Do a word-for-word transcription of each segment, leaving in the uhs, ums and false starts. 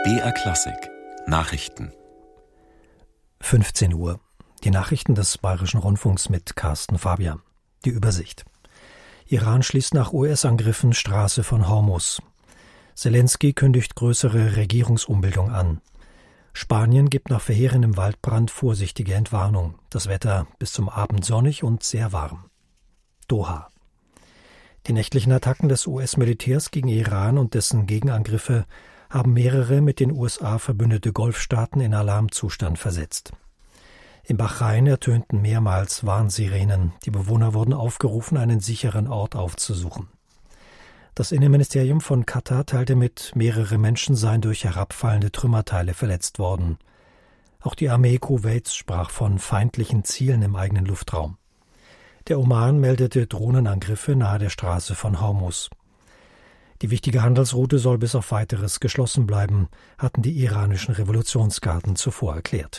B R Klassik Nachrichten. fünfzehn Uhr. Die Nachrichten des Bayerischen Rundfunks mit Carsten Fabian. Die Übersicht. Iran schließt nach U S-Angriffen Straße von Hormuz. Zelensky kündigt größere Regierungsumbildung an. Spanien gibt nach verheerendem Waldbrand vorsichtige Entwarnung. Das Wetter bis zum Abend sonnig und sehr warm. Doha. Die nächtlichen Attacken des U S-Militärs gegen Iran und dessen Gegenangriffe haben mehrere mit den U S A verbündete Golfstaaten in Alarmzustand versetzt. In Bahrain ertönten mehrmals Warnsirenen. Die Bewohner wurden aufgerufen, einen sicheren Ort aufzusuchen. Das Innenministerium von Katar teilte mit, mehrere Menschen seien durch herabfallende Trümmerteile verletzt worden. Auch die Armee Kuwaits sprach von feindlichen Zielen im eigenen Luftraum. Der Oman meldete Drohnenangriffe nahe der Straße von Hormuz. Die wichtige Handelsroute soll bis auf Weiteres geschlossen bleiben, hatten die iranischen Revolutionsgarden zuvor erklärt.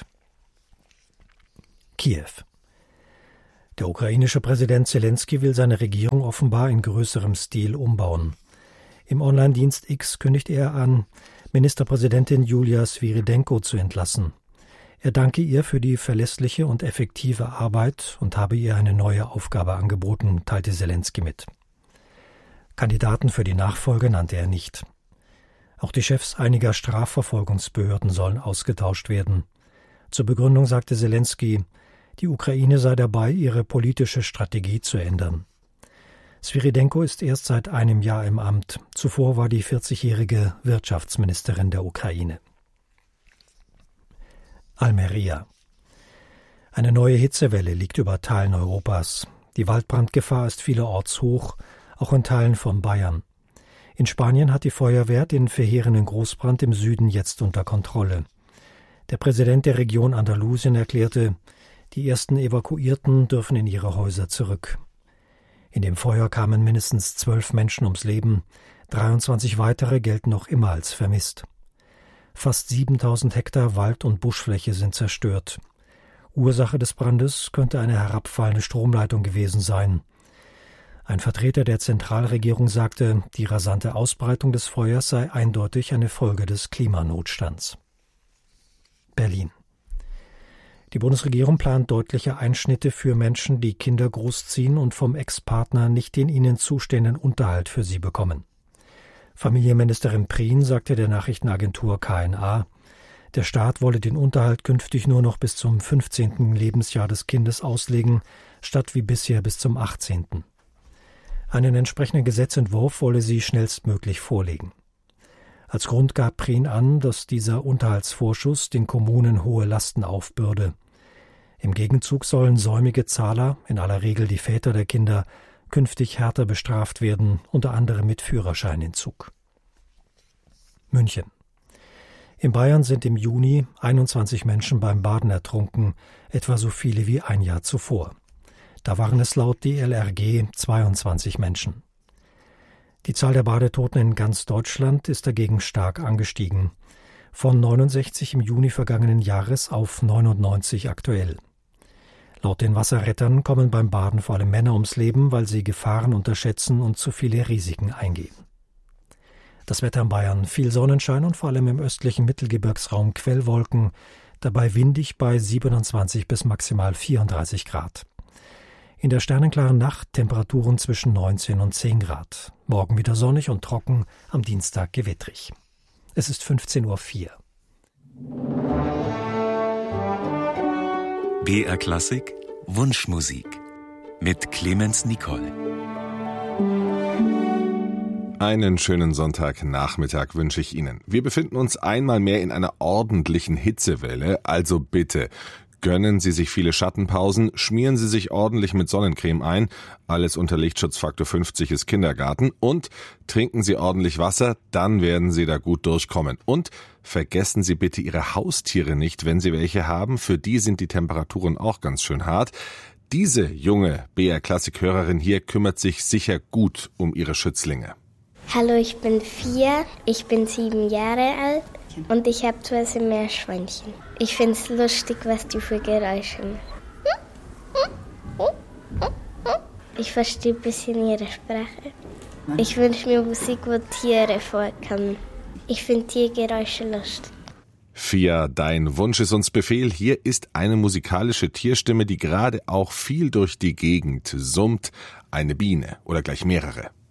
Kiew. Der ukrainische Präsident Zelensky will seine Regierung offenbar in größerem Stil umbauen. Im Online-Dienst X kündigt er an, Ministerpräsidentin Julia Svyrydenko zu entlassen. Er danke ihr für die verlässliche und effektive Arbeit und habe ihr eine neue Aufgabe angeboten, teilte Zelensky mit. Kandidaten für die Nachfolge nannte er nicht. Auch die Chefs einiger Strafverfolgungsbehörden sollen ausgetauscht werden. Zur Begründung sagte Zelensky, die Ukraine sei dabei, ihre politische Strategie zu ändern. Svyrydenko ist erst seit einem Jahr im Amt. Zuvor war die vierzigjährige Wirtschaftsministerin der Ukraine. Almería. Eine neue Hitzewelle liegt über Teilen Europas. Die Waldbrandgefahr ist vielerorts hoch, auch in Teilen von Bayern. In Spanien hat die Feuerwehr den verheerenden Großbrand im Süden jetzt unter Kontrolle. Der Präsident der Region Andalusien erklärte, die ersten Evakuierten dürfen in ihre Häuser zurück. In dem Feuer kamen mindestens zwölf Menschen ums Leben, dreiundzwanzig weitere gelten noch immer als vermisst. Fast siebentausend Hektar Wald- und Buschfläche sind zerstört. Ursache des Brandes könnte eine herabfallende Stromleitung gewesen sein. Ein Vertreter der Zentralregierung sagte, die rasante Ausbreitung des Feuers sei eindeutig eine Folge des Klimanotstands. Berlin. Die Bundesregierung plant deutliche Einschnitte für Menschen, die Kinder großziehen und vom Ex-Partner nicht den ihnen zustehenden Unterhalt für sie bekommen. Familienministerin Prien sagte der Nachrichtenagentur K N A, der Staat wolle den Unterhalt künftig nur noch bis zum fünfzehnten Lebensjahr des Kindes auslegen, statt wie bisher bis zum achtzehnten Einen entsprechenden Gesetzentwurf wolle sie schnellstmöglich vorlegen. Als Grund gab Prien an, dass dieser Unterhaltsvorschuss den Kommunen hohe Lasten aufbürde. Im Gegenzug sollen säumige Zahler, in aller Regel die Väter der Kinder, künftig härter bestraft werden, unter anderem mit Führerscheinentzug. München. In Bayern sind im Juni einundzwanzig Menschen beim Baden ertrunken, etwa so viele wie ein Jahr zuvor. Da waren es laut D L R G zweiundzwanzig Menschen. Die Zahl der Badetoten in ganz Deutschland ist dagegen stark angestiegen. Von neunundsechzig im Juni vergangenen Jahres auf neunundneunzig aktuell. Laut den Wasserrettern kommen beim Baden vor allem Männer ums Leben, weil sie Gefahren unterschätzen und zu viele Risiken eingehen. Das Wetter in Bayern: viel Sonnenschein und vor allem im östlichen Mittelgebirgsraum Quellwolken, dabei windig bei siebenundzwanzig bis maximal vierunddreißig Grad. In der sternenklaren Nacht Temperaturen zwischen neunzehn und zehn Grad. Morgen wieder sonnig und trocken, am Dienstag gewittrig. Es ist fünfzehn Uhr vier. B R Klassik Wunschmusik mit Clemens Nicol. Einen schönen Sonntagnachmittag wünsche ich Ihnen. Wir befinden uns einmal mehr in einer ordentlichen Hitzewelle, also bitte gönnen Sie sich viele Schattenpausen, schmieren Sie sich ordentlich mit Sonnencreme ein, alles unter Lichtschutzfaktor fünfzig ist Kindergarten, und trinken Sie ordentlich Wasser, dann werden Sie da gut durchkommen. Und vergessen Sie bitte Ihre Haustiere nicht, wenn Sie welche haben, für die sind die Temperaturen auch ganz schön hart. Diese junge B R-Klassik-Hörerin hier kümmert sich sicher gut um ihre Schützlinge. Hallo, ich bin vier, ich bin sieben Jahre alt und ich habe zu Hause Meerschweinchen. Ich finde es lustig, was die für Geräusche machen. Ich verstehe ein bisschen ihre Sprache. Ich wünsche mir Musik, wo Tiere vorkommen. Ich finde Tiergeräusche lustig. Fia, dein Wunsch ist uns Befehl. Hier ist eine musikalische Tierstimme, die gerade auch viel durch die Gegend summt. Eine Biene oder gleich mehrere.